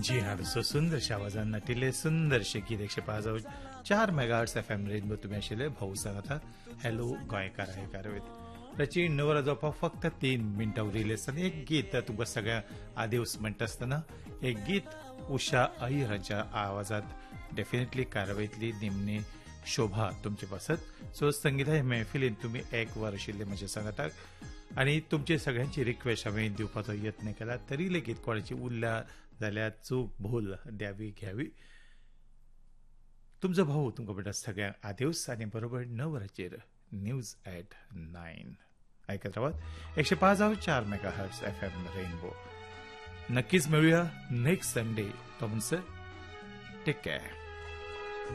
जी हाँ दोस्तों, सुंदर आवाजान नटिले सुंदरशे गीत 105.4 मेगाहर्ट्ज FM रेनबो तुम्ही आशिल्ले भाऊ सांगता हॅलो गोंयकार आयकार त्याची नवरा जावपा फक्त 3 मिनटां उरिल्ली आसतना एक गीत तुमकां सगळ्या आदिवस म्हणटा आसतना एक गीत उषा अय्यराच्या आवाजात डेफिनेटली कारवाईतली निमणी शोभा तुमचे पासत सो संगीता हे महफिलीन तुम्ही एक वर आशिल्ले म्हज्या सांगाताक आणि तुमचे सगळ्यांची रिक्वेस्ट हांवें दिवपाचो यत्न केला तरी लेगीत कोणाची उरल्या जाल्यार चूक भूल द्यावी घ्यावी. तुमचो भाऊ तुमकां म्हणटा सगळ्यांक आदेवस आनी बरोबर 9 वरांचेर न्यूज @ 9 आयकत रावात 105.4 मेगाहर्ट्ज FM रेनबो. नक्कीच मेळुया नेक्स्ट संडे. तो म्हणसर टेक केअर.